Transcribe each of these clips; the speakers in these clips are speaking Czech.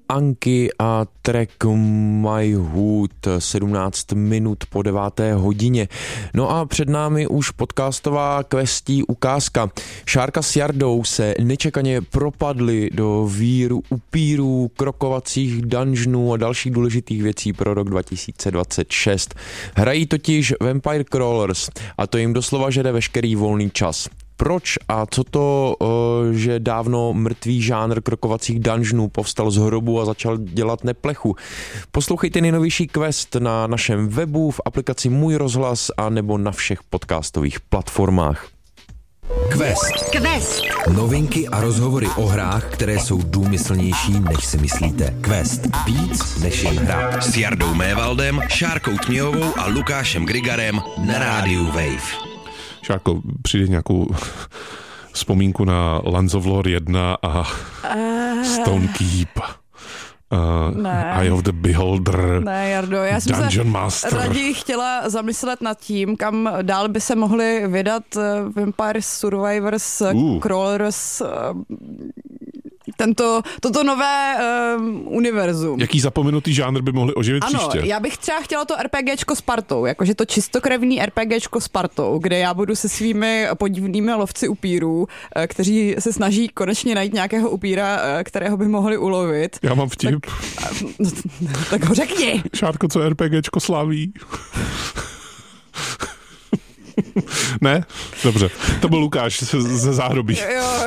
Anky a track My Hood, 17 minut po 9. hodině. No a před námi už podcastová questí ukázka. Šárka s Jardou se nečekaně propadli do víru upírů, krokovacích dungeonů a dalších důležitých věcí pro rok 2026. Hrají totiž Vampire Crawlers a to jim doslova žere veškerý volný čas. Proč a co to, že dávno mrtvý žánr krokovacích dungeonů povstal z hrobu a začal dělat neplechu? Poslouchejte nejnovější quest na našem webu, v aplikaci Můj rozhlas a nebo na všech podcastových platformách. Quest. Novinky a rozhovory o hrách, které jsou důmyslnější, než si myslíte. Quest. Víc než jen hra. S Jardou Mévaldem, Šárkou Tměhovou a Lukášem Grigarem na rádiu Wave. Šárko, přijde nějakou vzpomínku na Lands of Lore 1 a Stone Keep. Eye of the Beholder. Ne, Jardo, já jsem Dungeon se Master. raději chtěla zamyslet nad tím, kam dál by se mohli vydat Vampire Survivors, Crawlers, toto nové univerzum. Jaký zapomenutý žánr by mohli oživit příště? Ano, já bych třeba chtěla to RPGčko s partou, jakože to čistokrevný RPGčko s partou, kde já budu se svými podivnými lovci upírů, kteří se snaží konečně najít nějakého upíra, kterého by mohli ulovit. Já mám vtip. Tak ho řekni. Šárko, co RPGčko slaví? Ne? Dobře. To byl Lukáš ze záhrobí.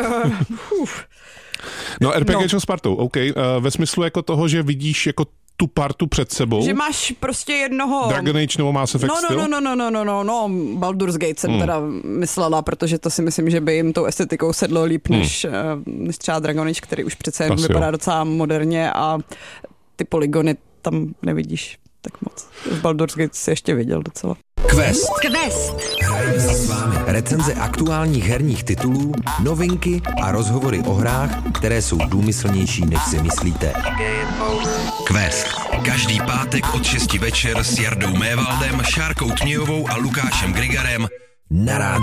No, RPGčko s partou, OK. Ve smyslu jako toho, že vidíš jako tu partu před sebou. Že máš prostě jednoho... Dragon Age nebo Mass Effect styl? No, Baldur's Gate jsem teda myslela, protože to si myslím, že by jim tou estetikou sedlo líp než třeba Dragon Age, který už přece jen vypadá docela moderně a ty polygony tam nevidíš tak moc. V Baldur's Gate si ještě viděl docela. Quest. Hrajeme si s vámi recenze aktuálních herních titulů, novinky a rozhovory o hrách, které jsou důmyslnější, než si myslíte. Quest. Každý pátek od 6 večer s Jardou Mévaldem, Šárkou Tměhovou a Lukášem Grigarem Na rádiu